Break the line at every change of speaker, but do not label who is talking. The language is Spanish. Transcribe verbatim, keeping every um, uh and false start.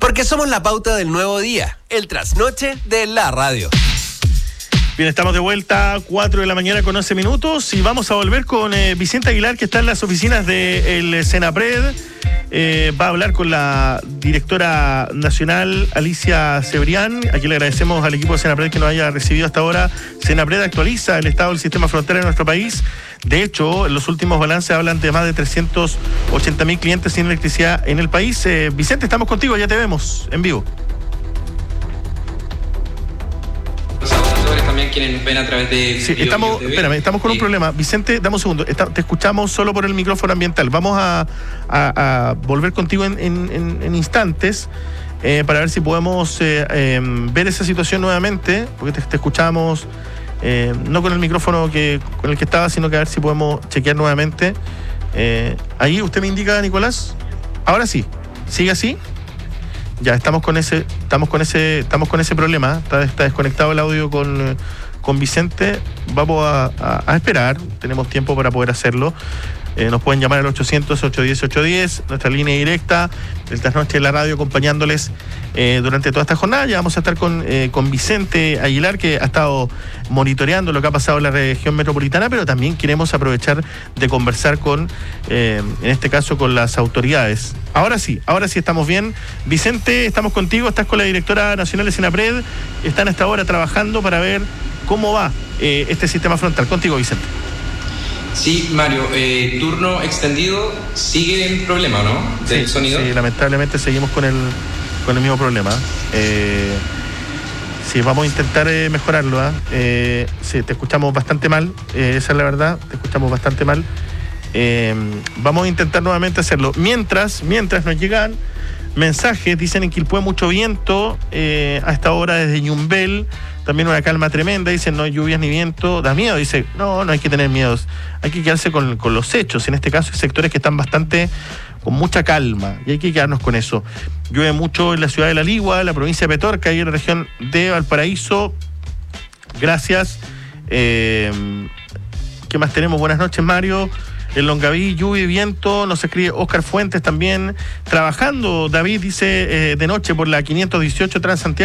Porque somos la pauta del nuevo día, el trasnoche de la radio.
Bien, estamos de vuelta, cuatro de la mañana con once minutos, y vamos a volver con eh, Vicente Aguilar, que está en las oficinas del Senapred. Eh, va a hablar con la directora nacional, Alicia Cebrián. Aquí le agradecemos al equipo de Senapred que nos haya recibido hasta ahora. Senapred actualiza el estado del sistema frontera en nuestro país. De hecho, los últimos balances hablan de más de trescientos ochenta mil clientes sin electricidad en el país. Eh, Vicente, estamos contigo, ya te vemos en vivo.
También quienes ven a través de...
Sí, estamos, espérame, estamos con
sí.
un problema. Vicente, dame un segundo. Está, te escuchamos solo por el micrófono ambiental. Vamos a, a, a volver contigo en, en, en instantes eh, para ver si podemos eh, eh, ver esa situación nuevamente, porque te, te escuchamos eh, no con el micrófono que con el que estaba, sino que a ver si podemos chequear nuevamente. Eh, ahí usted me indica, Nicolás. Ahora sí. ¿Sigue así? Ya estamos con ese, estamos con ese, estamos con ese problema. Está, está desconectado el audio con, con Vicente. Vamos a, a, a esperar. Tenemos tiempo para poder hacerlo. Eh, nos pueden llamar al ochocientos, ochocientos diez, ochocientos diez, nuestra línea directa, el trasnoche de la radio, acompañándoles eh, durante toda esta jornada. Ya vamos a estar con, eh, con Vicente Aguilar, que ha estado monitoreando lo que ha pasado en la región metropolitana, pero también queremos aprovechar de conversar con, eh, en este caso, con las autoridades. Ahora sí, ahora sí estamos bien. Vicente, estamos contigo, estás con la directora nacional de Senapred, están hasta ahora trabajando para ver cómo va eh, este sistema frontal. Contigo, Vicente.
Sí, Mario, eh, turno extendido, sigue el problema, ¿no? Del
sí,
sonido.
Sí, lamentablemente seguimos con el, con el mismo problema. Eh, sí, vamos a intentar eh, mejorarlo. ¿eh? Eh, sí, te escuchamos bastante mal, eh, esa es la verdad, te escuchamos bastante mal. Eh, vamos a intentar nuevamente hacerlo. Mientras, mientras nos llegan mensajes, dicen en Quilpué mucho viento, eh, a esta hora desde Ñumbel, también una calma tremenda, dicen no hay lluvias ni viento, da miedo, dice, no, no hay que tener miedos, hay que quedarse con, con los hechos, en este caso hay sectores que están bastante, con mucha calma, y hay que quedarnos con eso. Llueve mucho en la ciudad de La Ligua, la provincia de Petorca y en la región de Valparaíso, gracias. Eh, ¿qué más tenemos? Buenas noches, Mario. En Longaví, lluvia y viento, nos escribe Oscar Fuentes también. Trabajando, David dice, eh, de noche por la quinientos dieciocho Transantiago.